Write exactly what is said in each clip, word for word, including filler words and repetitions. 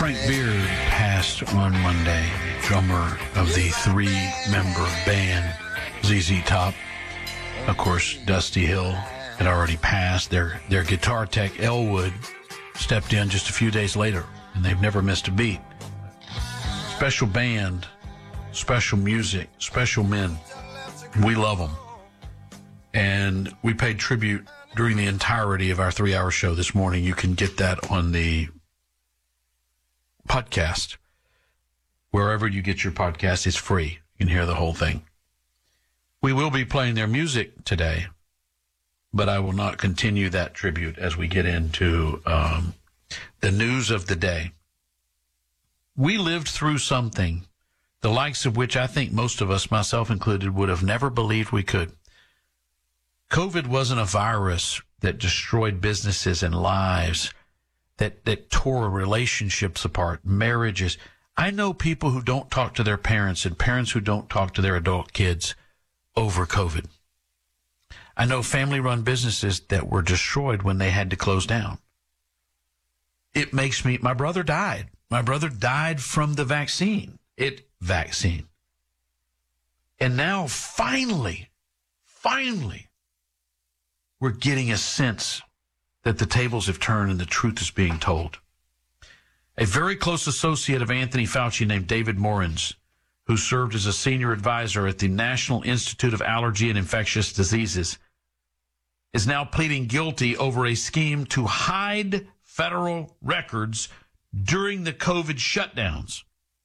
Frank Beard passed on Monday, drummer of the three-member band Z Z Top. Of course, Dusty Hill had already passed. Their their guitar tech, Elwood, stepped in just a few days later, and they've never missed a beat. Special band, special music, special men. We love them. And we paid tribute during the entirety of our three-hour show this morning. You can get that on the podcast. Wherever you get your podcast, it's free. You can hear the whole thing. We will be playing their music today, but I will not continue that tribute as we get into um, the news of the day. We lived through something, the likes of which I think most of us, myself included, would have never believed we could. COVID wasn't a virus that destroyed businesses and lives, that, that tore relationships apart, marriages. I know people who don't talk to their parents and parents who don't talk to their adult kids over COVID. I know family-run businesses that were destroyed when they had to close down. It makes me, my brother died. My brother died from the vaccine. It vaccine. And now finally, finally, we're getting a sense that the tables have turned and the truth is being told. A very close associate of Anthony Fauci named David Morens, who served as a senior advisor at the National Institute of Allergy and Infectious Diseases, is now pleading guilty over a scheme to hide federal records during the COVID shutdowns.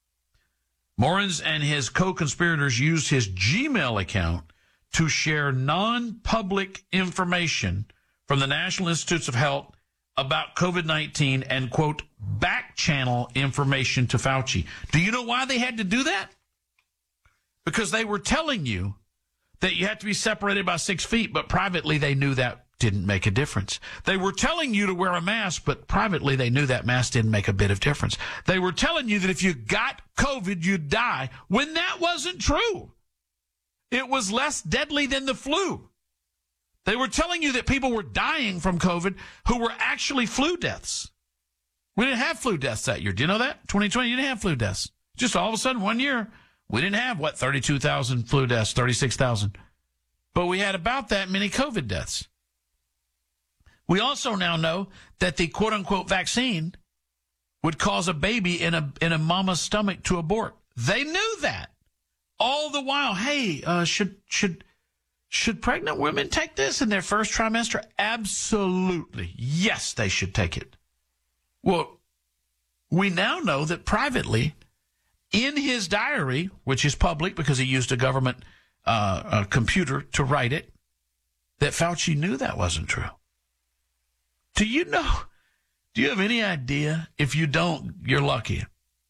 Morens and his co-conspirators used his Gmail account to share non-public information from the National Institutes of Health about COVID nineteen and, quote, back channel information to Fauci. Do you know why they had to do that? Because they were telling you that you had to be separated by six feet, but privately they knew that didn't make a difference. They were telling you to wear a mask, but privately they knew that mask didn't make a bit of difference. They were telling you that if you got COVID, you'd die, when that wasn't true. It was less deadly than the flu. They were telling you that people were dying from COVID who were actually flu deaths. We didn't have flu deaths that year. Do you know that? twenty twenty, you didn't have flu deaths. Just all of a sudden, one year, we didn't have, what, thirty-two thousand flu deaths, thirty-six thousand. But we had about that many COVID deaths. We also now know that the quote-unquote vaccine would cause a baby in a in a mama's stomach to abort. They knew that. All the while, hey, uh, should should should pregnant women take this in their first trimester? Absolutely. Yes, they should take it. Well, we now know that privately, in his diary, which is public because he used a government uh, a computer to write it, that Fauci knew that wasn't true. Do you know, do you have any idea? If you don't, you're lucky.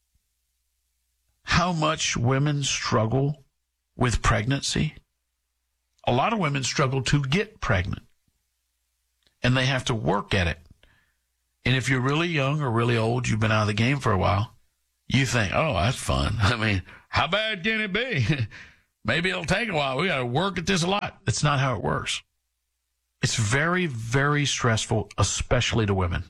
How much women struggle with pregnancy? A lot of women struggle to get pregnant, and they have to work at it. And if you're really young or really old, you've been out of the game for a while, you think, oh, that's fun. I mean, how bad can it be? Maybe it'll take a while. We got to work at this a lot. That's not how it works. It's very, very stressful, especially to women.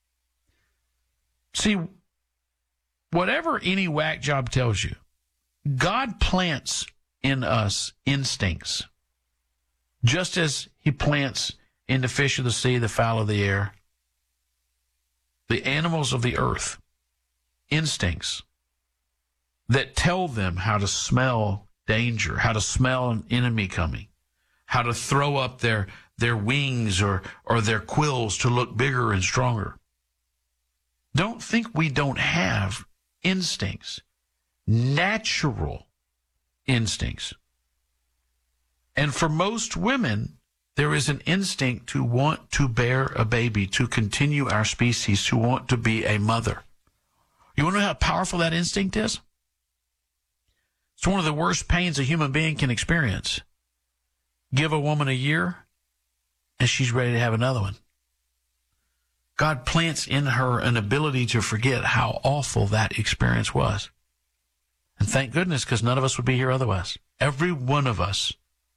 See, whatever any whack job tells you, God plants in us instincts, just as he plants in the fish of the sea, the fowl of the air, the animals of the earth, instincts that tell them how to smell danger, how to smell an enemy coming, how to throw up their, their wings or, or their quills to look bigger and stronger. Don't think we don't have instincts, natural instincts. And for most women, there is an instinct to want to bear a baby, to continue our species, to want to be a mother. You want to know how powerful that instinct is? It's one of the worst pains a human being can experience. Give a woman a year, and she's ready to have another one. God plants in her an ability to forget how awful that experience was. And thank goodness, because none of us would be here otherwise. Every one of us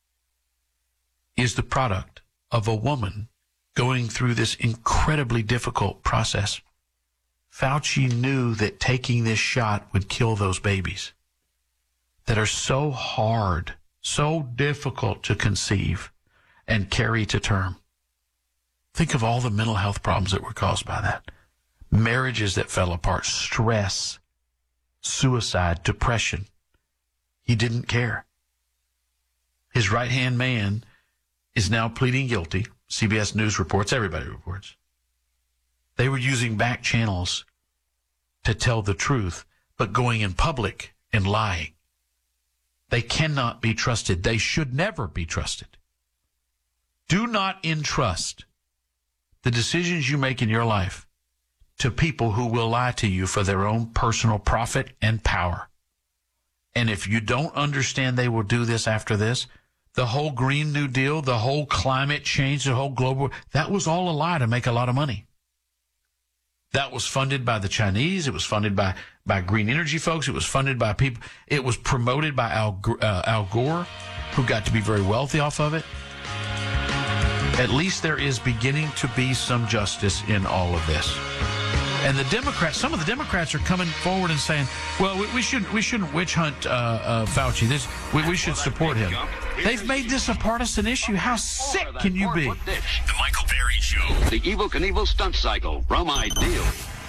is the product of a woman going through this incredibly difficult process. Fauci knew that taking this shot would kill those babies that are so hard, so difficult to conceive and carry to term. Think of all the mental health problems that were caused by that. Marriages that fell apart, stress, suicide, depression. He didn't care. His right-hand man is now pleading guilty. C B S News reports, everybody reports. They were using back channels to tell the truth, but going in public and lying. They cannot be trusted. They should never be trusted. Do not entrust the decisions you make in your life to people who will lie to you for their own personal profit and power. And if you don't understand they will do this after this, the whole Green New Deal, the whole climate change, the whole global, that was all a lie to make a lot of money. That was funded by the Chinese. It was funded by, by green energy folks. It was funded by people. It was promoted by Al, uh, Al Gore, who got to be very wealthy off of it. At least there is beginning to be some justice in all of this. And the Democrats, some of the Democrats are coming forward and saying, well, we, we shouldn't we shouldn't witch hunt uh, uh, Fauci. This we, we should support him. They've made this a partisan issue. How sick can you be? The Michael Berry Show. The Evel Knievel stunt cycle from Ideal.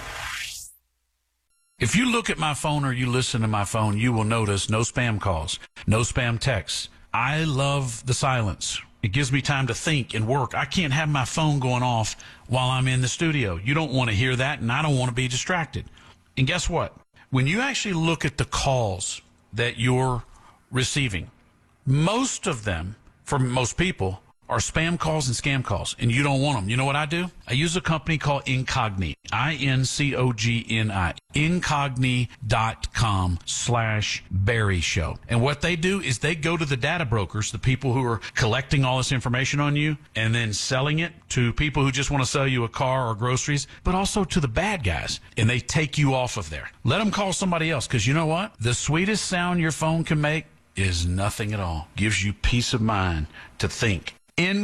If you look at my phone or you listen to my phone, you will notice no spam calls, no spam texts. I love the silence. It gives me time to think and work. I can't have my phone going off while I'm in the studio. You don't want to hear that, and I don't want to be distracted. And guess what? When you actually look at the calls that you're receiving, most of them, for most people, are spam calls and scam calls, and you don't want them. You know what I do? I use a company called Incogni, I N C O G N I, Incogni.com slash Berry Show. And what they do is they go to the data brokers, the people who are collecting all this information on you, and then selling it to people who just want to sell you a car or groceries, but also to the bad guys, and they take you off of there. Let them call somebody else, because you know what? The sweetest sound your phone can make is nothing at all. Gives you peace of mind to think.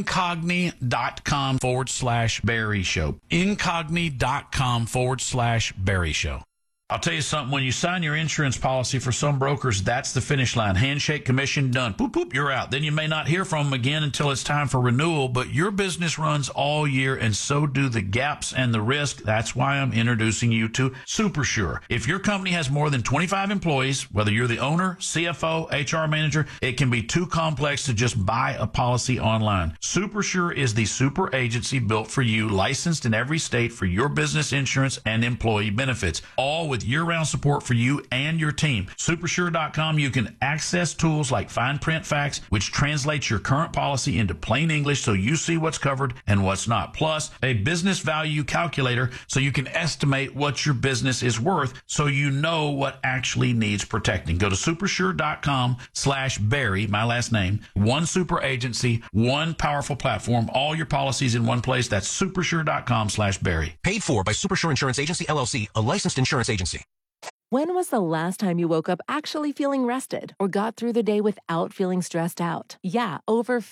Incogni.com forward slash Berry Show. Incogni.com forward slash Berry Show. I'll tell you something. When you sign your insurance policy for some brokers, that's the finish line. Handshake, commission, done. Boop, boop, you're out. Then you may not hear from them again until it's time for renewal, but your business runs all year, and so do the gaps and the risk. That's why I'm introducing you to SuperSure. If your company has more than twenty-five employees, whether you're the owner, C F O, H R manager, it can be too complex to just buy a policy online. SuperSure is the super agency built for you, licensed in every state for your business insurance and employee benefits, all with year-round support for you and your team. Supersure dot com, you can access tools like fine print facts, which translates your current policy into plain English so you see what's covered and what's not. Plus, a business value calculator so you can estimate what your business is worth so you know what actually needs protecting. Go to supersure dot com slash Berry, my last name. One super agency, one powerful platform, all your policies in one place. That's supersure dot com slash Berry. Paid for by Supersure Insurance Agency, L L C, a licensed insurance agency. When was the last time you woke up actually feeling rested or got through the day without feeling stressed out? Yeah, over